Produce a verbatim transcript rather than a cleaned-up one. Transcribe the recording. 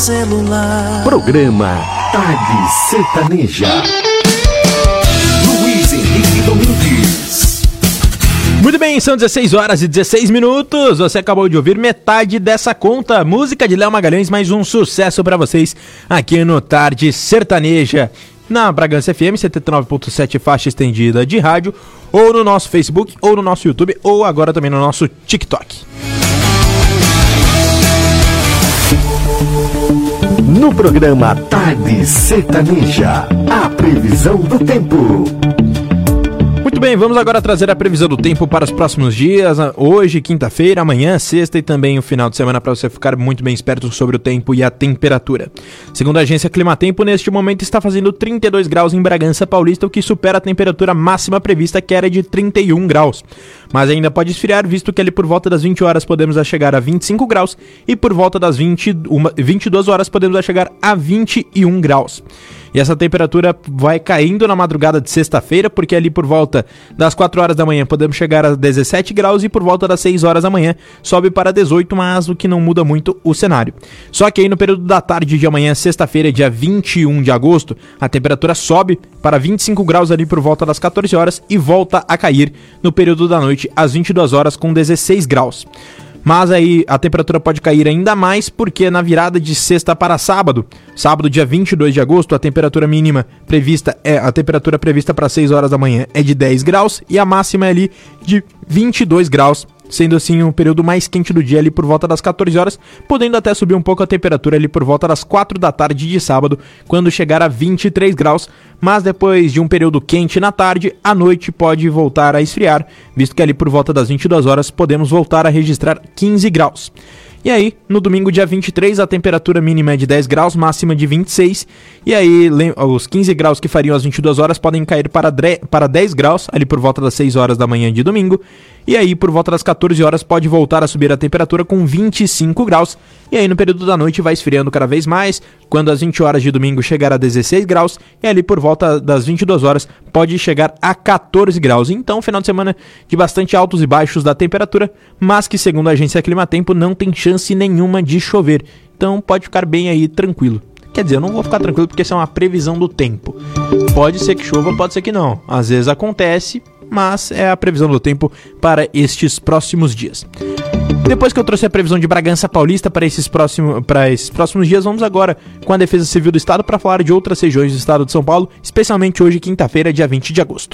celular. Programa Tarde Sertaneja. Luiz Henrique Domingues. Muito bem, são dezesseis horas e dezesseis minutos. Você acabou de ouvir metade dessa conta. Música de Léo Magalhães, mais um sucesso pra vocês aqui no Tarde Sertaneja. Na Bragança F M, setenta e nove ponto sete faixa estendida de rádio, ou no nosso Facebook, ou no nosso YouTube, ou agora também no nosso TikTok. No programa Tarde Sertaneja, a previsão do tempo. Muito bem, vamos agora trazer a previsão do tempo para os próximos dias. Hoje, quinta-feira, amanhã, sexta e também o final de semana, para você ficar muito bem esperto sobre o tempo e a temperatura. Segundo a agência Climatempo, neste momento está fazendo trinta e dois graus em Bragança Paulista, o que supera a temperatura máxima prevista, que era de trinta e um graus. Mas ainda pode esfriar, visto que ali por volta das vinte horas podemos chegar a vinte e cinco graus e por volta das vinte, vinte e duas horas podemos chegar a vinte e um graus. E essa temperatura vai caindo na madrugada de sexta-feira, porque ali por volta das quatro horas da manhã podemos chegar a dezessete graus e por volta das seis horas da manhã sobe para dezoito, mas o que não muda muito o cenário. Só que aí no período da tarde de amanhã, sexta-feira, dia vinte e um de agosto, a temperatura sobe para vinte e cinco graus ali por volta das quatorze horas e volta a cair no período da noite às vinte e duas horas com dezesseis graus. Mas aí a temperatura pode cair ainda mais, porque na virada de sexta para sábado, sábado dia vinte e dois de agosto, a temperatura mínima prevista é a temperatura prevista para seis horas da manhã é de dez graus e a máxima é ali de vinte e dois graus, sendo assim o período mais quente do dia ali por volta das quatorze horas, podendo até subir um pouco a temperatura ali por volta das quatro da tarde de sábado, quando chegar a vinte e três graus, mas depois de um período quente na tarde, a noite pode voltar a esfriar, visto que ali por volta das vinte e duas horas podemos voltar a registrar quinze graus. E aí, no domingo, dia vinte e três, a temperatura mínima é de dez graus, máxima de vinte e seis. E aí, os quinze graus que fariam às vinte e duas horas podem cair para, para dez graus, ali por volta das seis horas da manhã de domingo. E aí, por volta das quatorze horas, pode voltar a subir a temperatura com vinte e cinco graus. E aí, no período da noite, vai esfriando cada vez mais. Quando às vinte horas de domingo chegar a dezesseis graus. E ali, por volta das vinte e duas horas, pode chegar a quatorze graus. Então, final de semana de bastante altos e baixos da temperatura, mas que, segundo a agência Climatempo, não tem chance nenhuma de chover. Então, pode ficar bem aí, tranquilo. Quer dizer, eu não vou ficar tranquilo porque isso é uma previsão do tempo. Pode ser que chova, pode ser que não. Às vezes acontece, mas é a previsão do tempo para estes próximos dias. Depois que eu trouxe a previsão de Bragança Paulista para esses, próximo, para esses próximos dias, vamos agora com a Defesa Civil do Estado para falar de outras regiões do estado de São Paulo, especialmente hoje, quinta-feira, dia vinte de agosto.